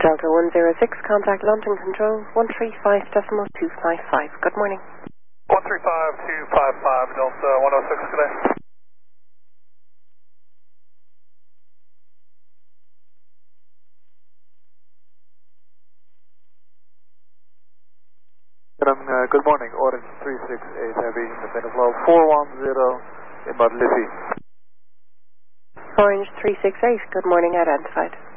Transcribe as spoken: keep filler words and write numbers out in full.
Delta one zero six, contact London Control, one three five decimal two five five. Good morning. one three five two five five, Delta one oh six, good day. Um, uh, good morning, Orange three six eight Heavy, in the middle of four one zero in Mount Liffey. Orange three six eight, good morning, identified.